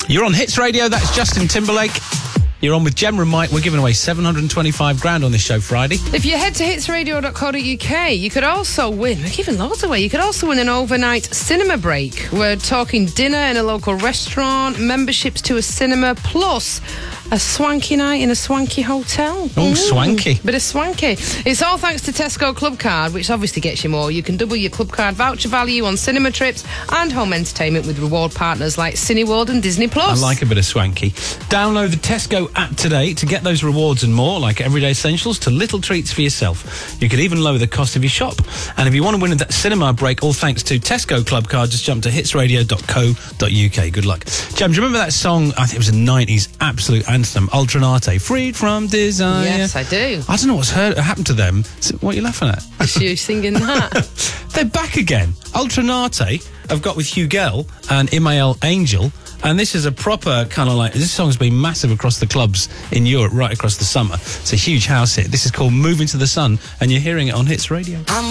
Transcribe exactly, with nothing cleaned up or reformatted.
You're on Hits Radio, that's Justin Timberlake. You're on with Gemma and Mike. We're giving away seven hundred twenty-five grand on this show Friday. If you head to hits radio dot co dot uk, you could also win, we're giving loads away, you could also win an overnight cinema break. We're talking dinner in a local restaurant, memberships to a cinema, plus a swanky night in a swanky hotel. Oh, swanky. Bit of swanky. It's all thanks to Tesco Club Card, which obviously gets you more. You can double your Club Card voucher value on cinema trips and home entertainment with reward partners like Cineworld and Disney Plus. I like a bit of swanky. Download the Tesco app today to get those rewards and more, like everyday essentials to little treats for yourself. You could even lower the cost of your shop. And if you want to win that cinema break, all thanks to Tesco Club Card, just jump to hits radio dot co dot uk. Good luck. Jem, do you remember that song? I think it was a nineties absolute anthem, Ultranate, Freed from Desire. Yes, I do. I don't know what's heard, happened to them. What are you laughing at? Is you singing that? They're back again. Ultranate I've got with Hugh Gell and Imael Angel. And this is a proper kind of like, this song's been massive across the clubs in Europe right across the summer. It's a huge house hit. This is called Moving to the Sun, and you're hearing it on Hits Radio. I'm